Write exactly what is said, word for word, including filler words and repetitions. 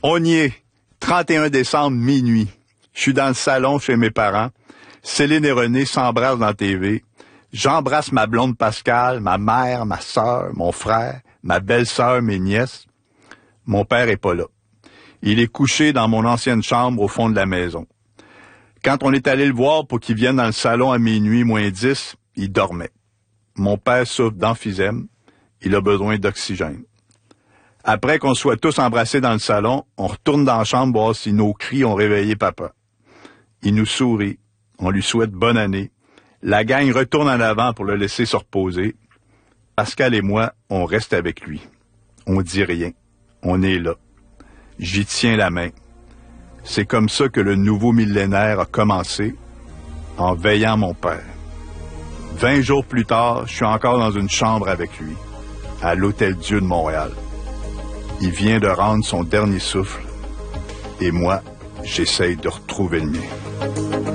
On y est. trente et un décembre, minuit. Je suis dans le salon chez mes parents. Céline et René s'embrassent dans la T V. J'embrasse ma blonde Pascale, ma mère, ma sœur, mon frère, ma belle-sœur, mes nièces. Mon père est pas là. Il est couché dans mon ancienne chambre au fond de la maison. Quand on est allé le voir pour qu'il vienne dans le salon à minuit moins dix, il dormait. Mon père souffre d'emphysème. Il a besoin d'oxygène. Après qu'on soit tous embrassés dans le salon, on retourne dans la chambre voir si nos cris ont réveillé papa. Il nous sourit. On lui souhaite bonne année. La gang retourne en avant pour le laisser se reposer. Pascal et moi, on reste avec lui. On dit rien. On est là. J'y tiens la main. C'est comme ça que le nouveau millénaire a commencé, en veillant mon père. Vingt jours plus tard, je suis encore dans une chambre avec lui, à l'Hôtel-Dieu de Montréal. Il vient de rendre son dernier souffle, et moi, j'essaye de retrouver le mien.